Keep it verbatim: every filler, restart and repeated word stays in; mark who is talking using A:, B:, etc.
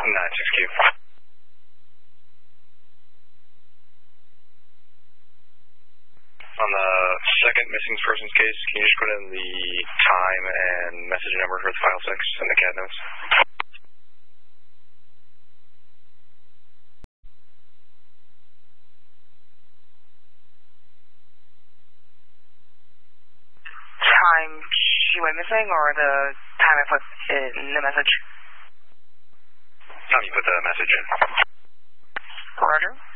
A: nine six Q. On the second missing persons case, can you just put in the time and message number for the file six and the cat notes?
B: Time she went missing or the time I put in the message?
A: Time you put the message in.
B: Roger.